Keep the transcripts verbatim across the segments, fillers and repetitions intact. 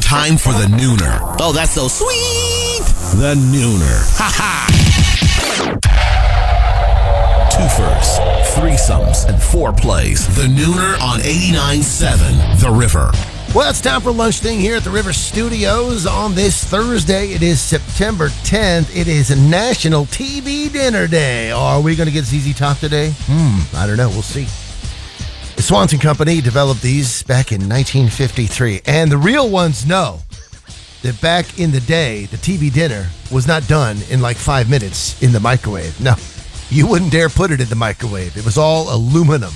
Time for the Nooner. Oh, that's so sweet. The Nooner. Ha ha. Twofers, threesomes, and foreplays. The Nooner on eighty-nine point seven The River. Well, it's time for lunch thing here at the River Studios on this Thursday. It is September tenth. It is National T V Dinner Day. Are we going to get Z Z Top today? Hmm, I don't know. We'll see. The Swanson Company developed these back in nineteen fifty-three, and the real ones know that back in the day, the T V dinner was not done in like five minutes in the microwave. No, you wouldn't dare put it in the microwave. It was all aluminum.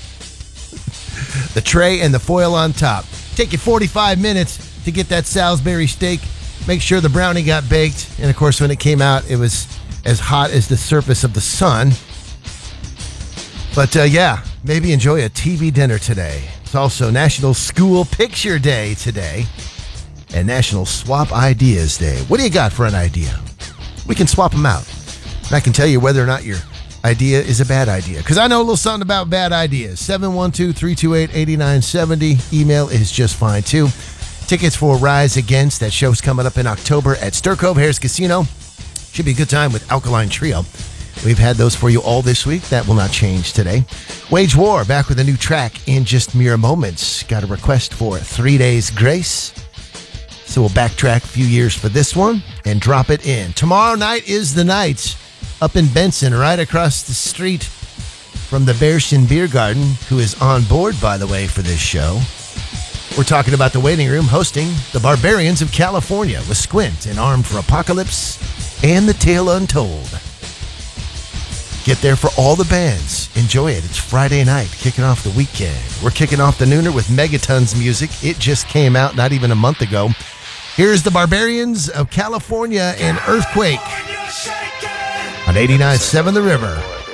The tray and the foil on top. Take you forty-five minutes to get that Salisbury steak. Make sure the brownie got baked. And, of course, when it came out, it was as hot as the surface of the sun. But, uh, yeah, maybe enjoy a T V dinner today. It's also National School Picture Day today and National Swap Ideas Day. What do you got for an idea? We can swap them out. And I can tell you whether or not your idea is a bad idea. Because I know a little something about bad ideas. seven one two, three two eight, eight nine seven zero. Email is just fine, too. Tickets for Rise Against. That show's coming up in October at Stir Cove Harris Casino. Should be a good time with Alkaline Trio. We've had those for you all this week. That will not change today. Wage War, back with a new track in just mere moments. Got a request for Three Days Grace. So we'll backtrack a few years for this one and drop it in. Tomorrow night is the night up in Benson, right across the street from the Bearshin Beer Garden, who is on board, by the way, for this show. We're talking about the Waiting Room hosting the Barbarians of California with Squint and Armed for Apocalypse and The Tale Untold. Get there for all the bands. Enjoy it. It's Friday night, kicking off the weekend. We're kicking off the Nooner with Megaton's music. It just came out not even a month ago. Here's the Barbarians of California and Earthquake on eighty-nine point seven The River.